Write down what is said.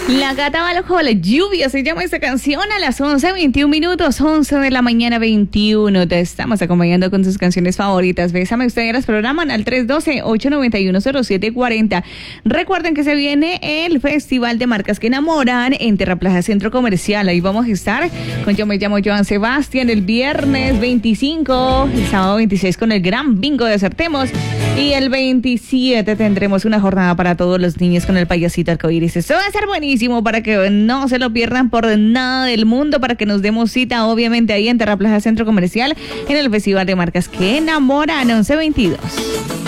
La gata bajo la lluvia se llama esta canción a las 11:21, 11 de la mañana 21. Te estamos acompañando con tus canciones favoritas. Bésame, ustedes las programan al 312-891-0740. Recuerden que se viene el Festival de Marcas que Enamoran en Terraplaza Centro Comercial. Ahí vamos a estar con Yo Me Llamo Joan Sebastián el viernes 25, el sábado 26 con el gran bingo de Acertemos. Y el 27 tendremos una jornada para todos los niños con el payasito arcoíris. Esto va a ser buenísimo para que no se lo pierdan por nada del mundo, para que nos demos cita, obviamente, ahí en Terraplaza Centro Comercial, en el Festival de Marcas que Enamoran 1122.